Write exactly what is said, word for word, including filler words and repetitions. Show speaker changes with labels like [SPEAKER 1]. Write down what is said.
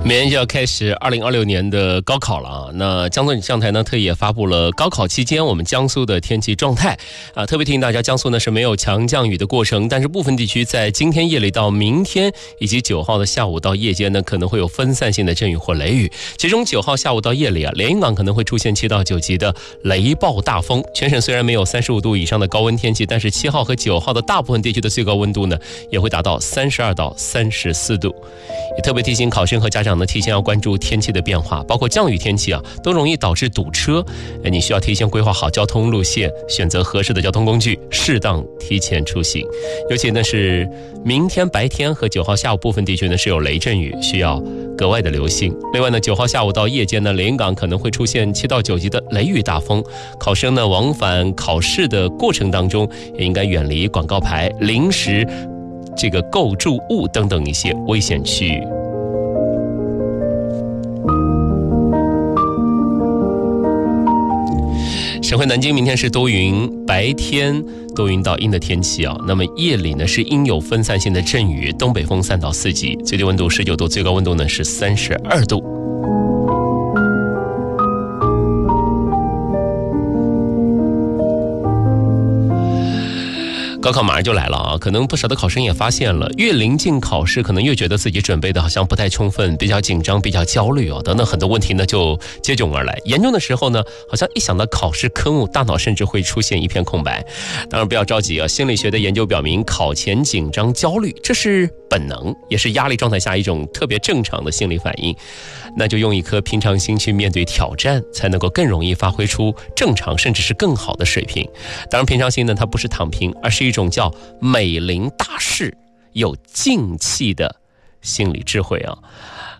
[SPEAKER 1] 明天就要开始二零二六年的高考了啊！那江苏气象台呢特意也发布了高考期间我们江苏的天气状态啊，特别提醒大家，江苏呢是没有强降雨的过程，但是部分地区在今天夜里到明天以及九号的下午到夜间呢可能会有分散性的阵雨或雷雨。其中九号下午到夜里啊，连云港可能会出现七到九级的雷暴大风。全省虽然没有三十五度以上的高温天气，但是七号和九号的大部分地区的最高温度呢也会达到三十二到三十四度。也特别提醒考生和家长呢提前要关注天气的变化，包括降雨天气啊都容易导致堵车，你需要提前规划好交通路线，选择合适的交通工具，适当提前出行。尤其呢是明天白天和九号下午部分地区呢是有雷阵雨，需要格外的留心。另外呢九号下午到夜间呢连云港可能会出现七到九级的雷雨大风，考生呢往返考试的过程当中也应该远离广告牌、临时这个构筑物等等一些危险区域。省会南京明天是多云，白天多云到阴的天气啊。那么夜里呢是阴有分散性的阵雨，东北风三到四级，最低温度十九度，最高温度呢是三十二度。高考马上就来了啊，可能不少的考生也发现了，越临近考试可能越觉得自己准备的好像不太充分，比较紧张，比较焦虑啊，等等很多问题呢就接踵而来。严重的时候呢，好像一想到考试科目，大脑甚至会出现一片空白。当然不要着急啊，心理学的研究表明，考前紧张焦虑这是本能，也是压力状态下一种特别正常的心理反应。那就用一颗平常心去面对挑战，才能够更容易发挥出正常甚至是更好的水平。当然平常心呢它不是躺平，而是一种叫美临大事有静气的心理智慧啊。